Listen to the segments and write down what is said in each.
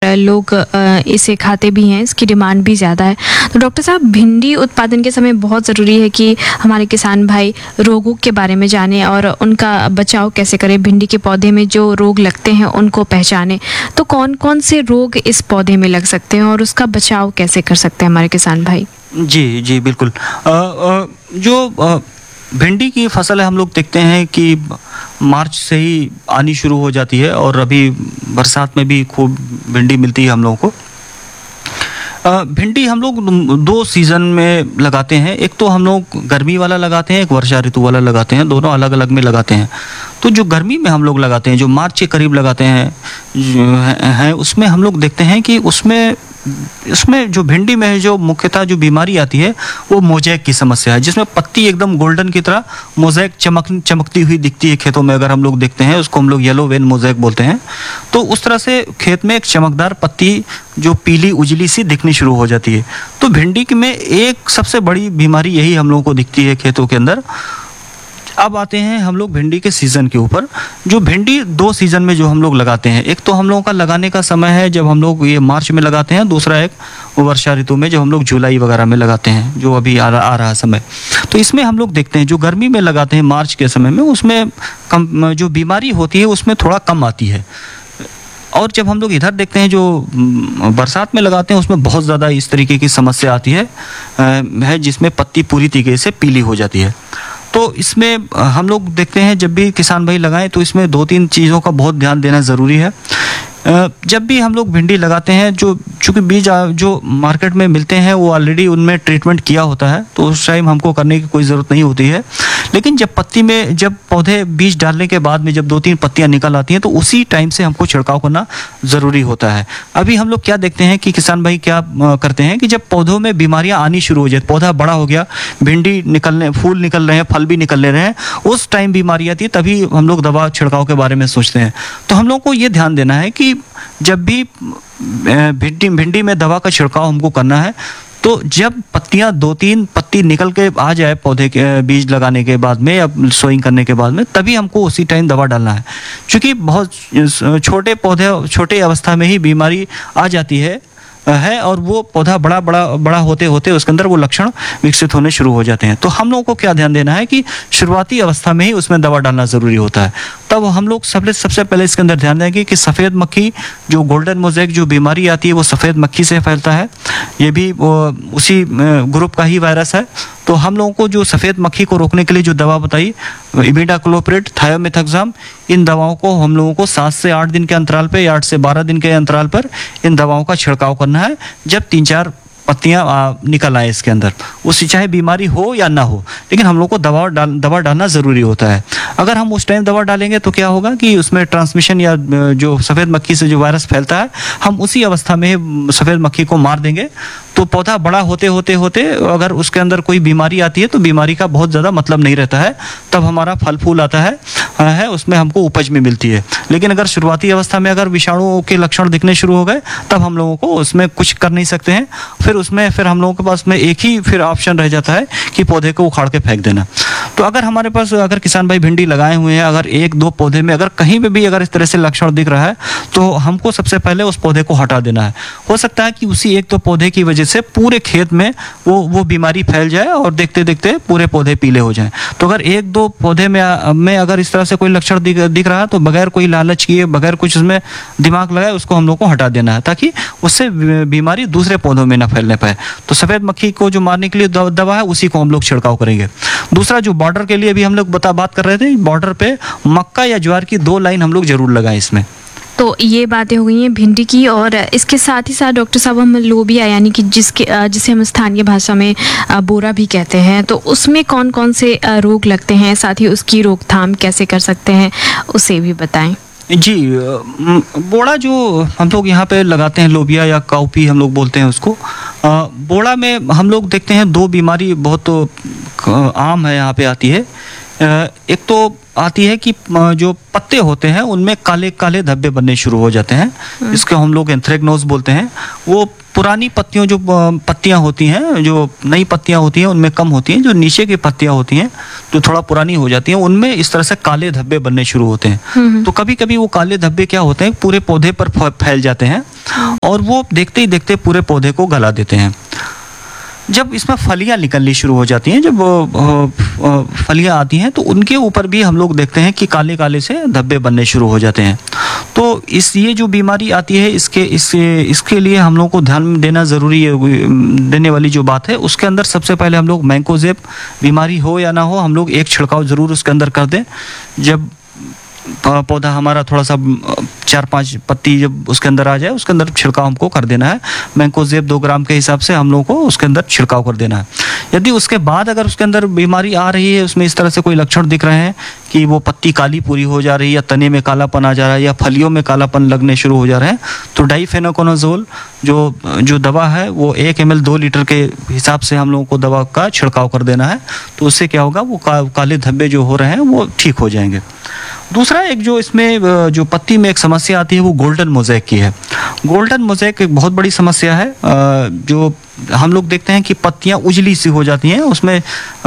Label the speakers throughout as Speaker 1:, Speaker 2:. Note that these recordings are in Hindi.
Speaker 1: लोग इसे खाते भी हैं, इसकी डिमांड भी ज़्यादा है। तो डॉक्टर साहब, भिंडी उत्पादन के समय बहुत ज़रूरी है कि हमारे किसान भाई रोगों के बारे में जानें और उनका बचाव कैसे करें। भिंडी के पौधे में जो रोग लगते हैं उनको पहचानें। तो कौन कौन से रोग इस पौधे में लग सकते हैं और उसका बचाव कैसे कर सकते हैं हमारे किसान भाई?
Speaker 2: जी जी बिल्कुल। जो भिंडी की फसल है, हम लोग देखते हैं कि मार्च से ही आनी शुरू हो जाती है और अभी बरसात में भी खूब भिंडी मिलती है हम लोगों को। भिंडी हम लोग 2 सीज़न में लगाते हैं। एक तो हम लोग गर्मी वाला लगाते हैं, एक वर्षा ऋतु वाला लगाते हैं, दोनों अलग अलग में लगाते हैं। तो जो गर्मी में हम लोग लगाते हैं, जो मार्च के करीब लगाते हैं उसमें हम लोग देखते हैं कि उसमें जो भिंडी में जो मुख्यतः जो बीमारी आती है वो मोज़ेक की समस्या है, जिसमें पत्ती एकदम गोल्डन की तरह मोज़ेक चमकती हुई दिखती है खेतों में। अगर हम लोग देखते हैं उसको हम लोग येलो वेन मोज़ेक बोलते हैं। तो उस तरह से खेत में एक चमकदार पत्ती जो पीली उजली सी दिखनी शुरू हो जाती है। तो भिंडी में एक सबसे बड़ी बीमारी यही हम लोगों को दिखती है खेतों के अंदर। अब आते हैं हम लोग भिंडी के सीज़न के ऊपर। जो भिंडी 2 सीज़न में जो हम लोग लगाते हैं, एक तो हम लोगों का लगाने का समय है जब हम लोग ये मार्च में लगाते हैं, दूसरा एक वर्षा ऋतु में जब हम लोग जुलाई वगैरह में लगाते हैं, जो अभी आ रहा समय। तो इसमें हम लोग देखते हैं जो गर्मी में लगाते हैं मार्च के समय में, उसमें कम जो बीमारी होती है उसमें थोड़ा कम आती है। और जब हम लोग इधर देखते हैं जो बरसात में लगाते हैं उसमें बहुत ज़्यादा इस तरीके की समस्या आती है जिसमें पत्ती पूरी तरीके से पीली हो जाती है। तो इसमें हम लोग देखते हैं जब भी किसान भाई लगाएं तो इसमें 2-3 चीज़ों का बहुत ध्यान देना ज़रूरी है। जब भी हम लोग भिंडी लगाते हैं, चूँकि बीज जो मार्केट में मिलते हैं वो ऑलरेडी उनमें ट्रीटमेंट किया होता है, तो उस टाइम हमको करने की कोई ज़रूरत नहीं होती है। लेकिन जब पौधे बीज डालने के बाद में जब 2-3 पत्तियां निकल आती हैं तो उसी टाइम से हमको छिड़काव करना ज़रूरी होता है। अभी हम लोग क्या देखते हैं कि किसान भाई क्या करते हैं कि जब पौधों में बीमारियां आनी शुरू हो जाए, पौधा बड़ा हो गया, भिंडी फूल निकल रहे हैं, फल भी निकल ले रहे हैं, उस टाइम बीमारी आती है, तभी हम लोग दवा छिड़काव के बारे में सोचते हैं। तो हम लोग को ये ध्यान देना है कि जब भी भिंडी में दवा का छिड़काव हमको करना है तो जब पत्तियां 2-3 पत्ती निकल के आ जाए पौधे के बीज लगाने के बाद में या सोइंग करने के बाद में, तभी हमको उसी टाइम दवा डालना है। क्योंकि बहुत छोटे अवस्था में ही बीमारी आ जाती है और वो पौधा बड़ा होते होते उसके अंदर वो लक्षण विकसित होने शुरू हो जाते हैं। तो हम लोगों को क्या ध्यान देना है कि शुरुआती अवस्था में ही उसमें दवा डालना ज़रूरी होता है। तब हम लोग सबसे पहले इसके अंदर ध्यान देंगे कि सफ़ेद मक्खी जो गोल्डन मोज़ेक जो बीमारी आती है वो सफ़ेद मक्खी से फैलता है। ये भी उसी ग्रुप का ही वायरस है। तो हम लोगों को जो सफ़ेद मक्खी को रोकने के लिए जो दवा बताई, इमिडाक्लोप्रिड, थायोमेथाक्साम, इन दवाओं को हम लोगों को 7 से 8 दिन के अंतराल पे या 8 से 12 दिन के अंतराल पर इन दवाओं का छिड़काव करना है जब 3-4 पत्तियां निकल आए इसके अंदर। उससे चाहे बीमारी हो या ना हो, लेकिन हम लोग को दवा डालना ज़रूरी होता है। अगर हम उस टाइम दवा डालेंगे तो क्या होगा कि उसमें ट्रांसमिशन या जो सफ़ेद मक्खी से जो वायरस फैलता है, हम उसी अवस्था में सफ़ेद मक्खी को मार देंगे। तो पौधा बड़ा होते अगर उसके अंदर कोई बीमारी आती है तो बीमारी का बहुत ज़्यादा मतलब नहीं रहता है, तब हमारा फल फूल आता है उसमें हमको उपज में मिलती है। लेकिन अगर शुरुआती अवस्था में अगर विषाणुओं के लक्षण दिखने शुरू हो गए, तब हम लोगों को उसमें कुछ कर नहीं सकते हैं। फिर हम लोगों के पास में एक ही फिर ऑप्शन रह जाता है कि पौधे को उखाड़ के फेंक देना। तो अगर किसान भाई भिंडी लगाए हुए हैं, अगर 1-2 पौधे में अगर कहीं पे भी अगर इस तरह से लक्षण दिख रहा है तो हमको सबसे पहले उस पौधे को हटा देना है। हो सकता है कि उसी 1-2 पौधे की वजह से पूरे खेत में वो बीमारी फैल जाए और देखते देखते पूरे पौधे पीले हो जाएं। तो अगर 1-2 पौधे में अगर इस तरह से कोई लक्षण दिख रहा है तो बगैर कोई लालच किए, बगैर कुछ उसमें दिमाग लगाए, उसको हम लोग को हटा देना है ताकि उससे बीमारी दूसरे पौधों में ना फैलने पाए। तो सफ़ेद मक्खी को जो मारने के लिए दवा है उसी को हम लोग छिड़काव करेंगे। दूसरा जो बॉर्डर के लिए भी हम लोग बात कर रहे थे, बॉर्डर पे मक्का या ज्वार की 2 लाइन हम लोग जरूर लगाएं इसमें।
Speaker 1: तो ये बातें हो गई हैं भिंडी की, और इसके साथ ही साथ डॉक्टर साहब हम लोबिया यानी कि जिसे हम स्थानीय भाषा में बोरा भी कहते हैं, तो उसमें कौन कौन से रोग लगते हैं, साथ ही उसकी रोकथाम कैसे कर सकते हैं, उसे भी बताएं।
Speaker 2: जी, बोड़ा जो हम लोग यहाँ पे लगाते हैं, लोबिया या काउपी हम लोग बोलते हैं उसको। बोड़ा में हम लोग देखते हैं 2 बीमारी बहुत आम है यहाँ पे आती है। एक तो आती है कि जो पत्ते होते हैं उनमें काले काले धब्बे बनने शुरू हो जाते हैं, इसको हम लोग एंथ्रेक्नोज बोलते हैं। वो पुरानी पत्तियों जो पत्तियां होती हैं, जो नई पत्तियां होती हैं उनमें कम होती हैं, जो नीचे की पत्तियां होती हैं जो थोड़ा पुरानी हो जाती हैं उनमें इस तरह से काले धब्बे बनने शुरू होते हैं। तो कभी कभी वो काले धब्बे क्या होते हैं, पूरे पौधे पर फैल जाते हैं और वो देखते ही देखते पूरे पौधे को गला देते हैं। जब इसमें फलियां निकलनी शुरू हो जाती हैं, जब फलियां आती हैं तो उनके ऊपर भी हम लोग देखते हैं कि काले काले से धब्बे बनने शुरू हो जाते हैं। तो ये जो बीमारी आती है इसके लिए हम लोग को ध्यान देना ज़रूरी है। देने वाली जो बात है उसके अंदर सबसे पहले हम लोग मैंकोजेब बीमारी हो या ना हो, हम लोग एक छिड़काव ज़रूर उसके अंदर कर दें। जब पौधा हमारा थोड़ा सा 4-5 पत्ती जब उसके अंदर आ जाए उसके अंदर छिड़काव हमको कर देना है। मैंकोजेब 2 ग्राम के हिसाब से हम लोग को उसके अंदर छिड़काव कर देना है। यदि उसके बाद अगर उसके अंदर बीमारी आ रही है, उसमें इस तरह से कोई लक्षण दिख रहे हैं कि वो पत्ती काली पूरी हो जा रही है या तने में कालापन आ जा रहा है या फलियों में कालापन लगने शुरू हो जा रहे हैं, तो डाइफेनोकोनाजोल जो दवा है वो 1 ml 2 लीटर के हिसाब से हम लोगों को दवा का छिड़काव कर देना है। तो उससे क्या होगा, वो काले धब्बे जो हो रहे हैं वो ठीक हो जाएंगे। दूसरा एक जो इसमें जो पत्ती में एक समस्या आती है वो गोल्डन मोज़ेक की है। गोल्डन मोज़ेक एक बहुत बड़ी समस्या है। जो हम लोग देखते हैं कि पत्तियां उजली सी हो जाती हैं, उसमें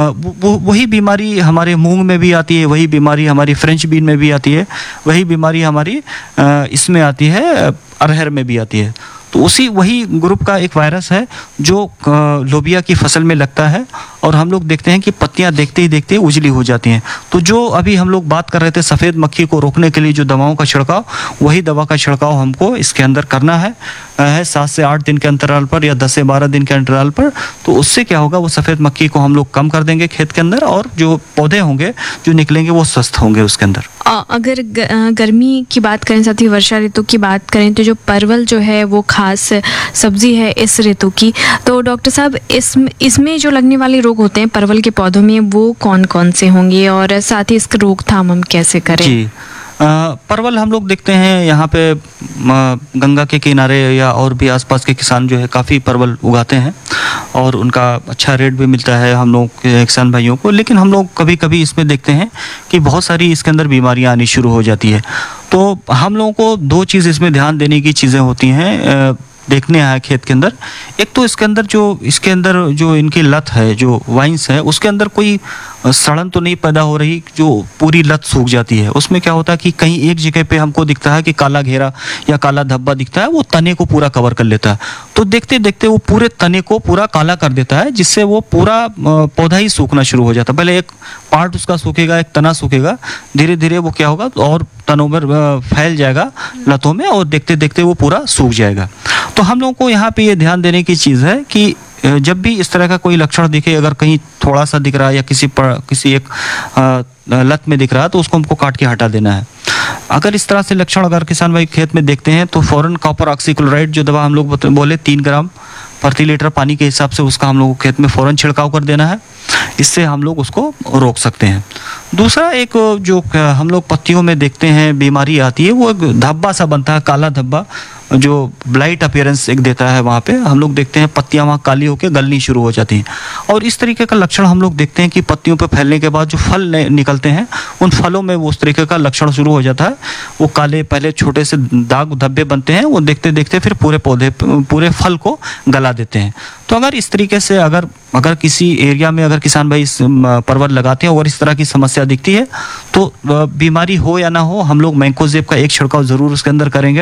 Speaker 2: वही बीमारी हमारे मूंग में भी आती है, वही बीमारी हमारी फ्रेंच बीन में भी आती है, वही बीमारी हमारी इसमें आती है, अरहर में भी आती है। तो वही ग्रुप का एक वायरस है जो लोबिया की फसल में लगता है और हम लोग देखते हैं कि पत्तियां देखते ही देखते उजली हो जाती हैं। तो जो अभी हम लोग बात कर रहे थे सफ़ेद मक्खी को रोकने के लिए जो दवाओं का छिड़काव, वही दवा का छिड़काव हमको इसके अंदर करना है 7 से 8 दिन के अंतराल पर या 10 से 12 दिन के अंतराल पर। तो उससे क्या होगा, वो सफ़ेद मक्खी को हम लोग कम कर देंगे खेत के अंदर और जो पौधे होंगे जो निकलेंगे वो स्वस्थ होंगे उसके अंदर।
Speaker 1: अगर गर्मी की बात करें, साथ ही वर्षा ऋतु की बात करें, तो जो परवल जो है वो खास सब्जी है इस ऋतु की। तो डॉक्टर साहब इसमें जो लगने वाले रोग होते हैं परवल के पौधों में वो कौन कौन से होंगे और साथ ही इसका रोकथाम हम कैसे करें?
Speaker 2: जी, परवल हम लोग देखते हैं यहाँ पे गंगा के किनारे या और भी आसपास के किसान जो है काफ़ी परवल उगाते हैं और उनका अच्छा रेट भी मिलता है हम लोग के किसान भाइयों को। लेकिन हम लोग कभी कभी इसमें देखते हैं कि बहुत सारी इसके अंदर बीमारियाँ आनी शुरू हो जाती है। तो हम लोगों को 2 चीज़ इसमें ध्यान देने की चीज़ें होती हैं, देखने आया खेत के अंदर। एक तो इसके अंदर जो इनकी लत है, जो वाइन्स है, उसके अंदर कोई सड़न तो नहीं पैदा हो रही जो पूरी लत सूख जाती है। उसमें क्या होता है कि कहीं एक जगह पे हमको दिखता है कि काला घेरा या काला धब्बा दिखता है, वो तने को पूरा कवर कर लेता है। तो देखते देखते वो पूरे तने को पूरा काला कर देता है, जिससे वो पूरा पौधा ही सूखना शुरू हो जाता है। पहले एक पार्ट उसका सूखेगा, एक तना सूखेगा, धीरे धीरे वो क्या होगा और तनों में फैल जाएगा लतों में और देखते देखते वो पूरा सूख जाएगा। तो हम लोगों को यहाँ पे ये ध्यान देने की चीज़ है कि जब भी इस तरह का कोई लक्षण दिखे, अगर कहीं थोड़ा सा दिख रहा है या किसी एक लत में दिख रहा है, तो उसको हमको काट के हटा देना है। अगर इस तरह से लक्षण अगर किसान भाई खेत में देखते हैं तो फौरन कॉपर ऑक्सीक्लोराइड जो दवा हम लोग बोले 3 ग्राम प्रति लीटर पानी के हिसाब से उसका हम लोग खेत में फौरन छिड़काव कर देना है। इससे हम लोग उसको रोक सकते हैं। दूसरा एक जो हम लोग पत्तियों में देखते हैं बीमारी आती है, वो एक धब्बा सा बनता है, काला धब्बा जो ब्लाइट अपीयरेंस एक देता है। वहाँ पे हम लोग देखते हैं पत्तियाँ वहाँ काली होकर गलनी शुरू हो जाती हैं। और इस तरीके का लक्षण हम लोग देखते हैं कि पत्तियों पे फैलने के बाद जो फल निकलते हैं उन फलों में वो उस तरीके का लक्षण शुरू हो जाता है। वो काले पहले छोटे से दाग धब्बे बनते हैं, वो देखते देखते फिर पूरे फल को गला देते हैं। तो अगर इस तरीके से अगर किसी एरिया में अगर किसान भाई परवल लगाते हैं और इस तरह की समस्या दिखती है तो बीमारी हो या ना हो, हम लोग मैंकोजेब का एक छिड़काव ज़रूर उसके अंदर करेंगे।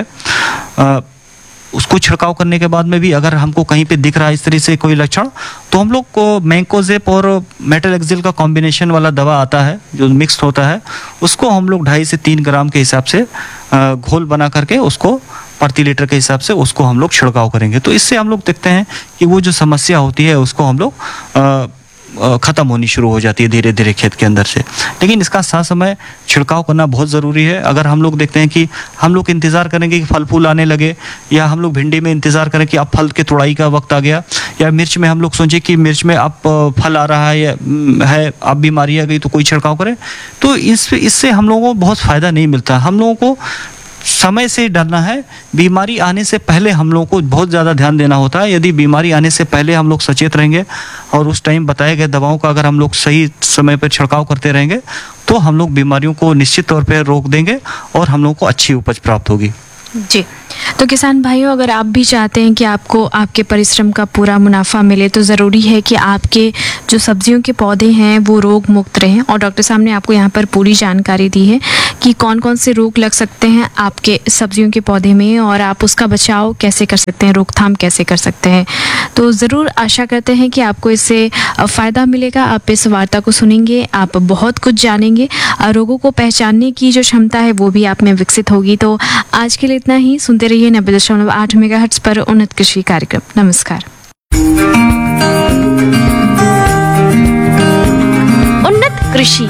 Speaker 2: उसको छिड़काव करने के बाद में भी अगर हमको कहीं पे दिख रहा है इस तरह से कोई लक्षण, तो हम लोग को मैंकोजेब और मेटलेक्सिल का कॉम्बिनेशन वाला दवा आता है जो मिक्स होता है, उसको हम लोग 2.5 से 3 ग्राम के हिसाब से घोल बना करके उसको प्रति लीटर के हिसाब से उसको हम लोग छिड़काव करेंगे। तो इससे हम लोग देखते हैं कि वो जो समस्या होती है उसको हम लोग ख़त्म होनी शुरू हो जाती है धीरे धीरे खेत के अंदर से। लेकिन इसका समय छिड़काव करना बहुत ज़रूरी है। अगर हम लोग देखते हैं कि हम लोग इंतज़ार करेंगे कि फल फूल आने लगे, या हम लोग भिंडी में इंतज़ार करें कि अब फल के तोड़ाई का वक्त आ गया, या मिर्च में हम लोग सोचें कि मिर्च में अब फल आ रहा है अब बीमारी आ गई तो कोई छिड़काव करें, तो इससे हम लोगों को बहुत फ़ायदा नहीं मिलता। हम लोगों को समय से डरना है। बीमारी आने से पहले हम लोगों को बहुत ज़्यादा ध्यान देना होता है। यदि बीमारी आने से पहले हम लोग सचेत रहेंगे और उस टाइम बताए गए दवाओं का अगर हम लोग सही समय पर छिड़काव करते रहेंगे तो हम लोग बीमारियों को निश्चित तौर पे रोक देंगे और हम लोगों को अच्छी उपज प्राप्त होगी।
Speaker 1: जी, तो किसान भाइयों, अगर आप भी चाहते हैं कि आपको आपके परिश्रम का पूरा मुनाफा मिले तो ज़रूरी है कि आपके जो सब्जियों के पौधे हैं वो रोग मुक्त रहें। और डॉक्टर साहब ने आपको यहाँ पर पूरी जानकारी दी है कि कौन कौन से रोग लग सकते हैं आपके सब्जियों के पौधे में और आप उसका बचाव कैसे कर सकते हैं, रोकथाम कैसे कर सकते हैं। तो ज़रूर आशा करते हैं कि आपको इससे फ़ायदा मिलेगा। आप इस वार्ता को सुनेंगे, आप बहुत कुछ जानेंगे, रोगों को पहचानने की जो क्षमता है वो भी आप में विकसित होगी। तो आज के लिए इतना ही। सुनते रहिए 90.8 मेगाहर्ट्ज पर उन्नत कृषि कार्यक्रम। नमस्कार। उन्नत कृषि।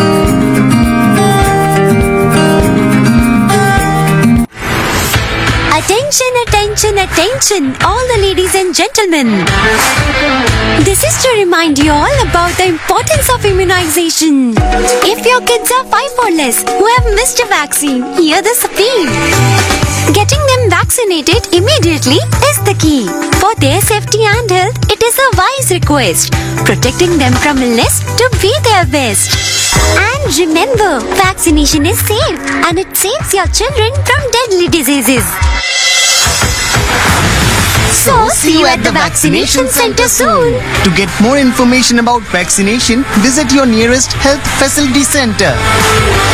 Speaker 3: Attention, attention, attention, all the ladies and gentlemen. This is to remind you all about the importance of immunization. If your kids are 5 or less who have missed a vaccine, hear this appeal. Getting them vaccinated immediately is the key. For their safety and health, it is a wise request. Protecting them from illness to be their best. And remember, vaccination is safe and it saves your children from deadly diseases. So, see you at the vaccination center soon.
Speaker 4: To get more information about vaccination, visit your nearest health facility center.